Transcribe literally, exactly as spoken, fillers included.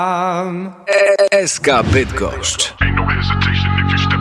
S K Bydgoszcz. Ain't no hesitation if you step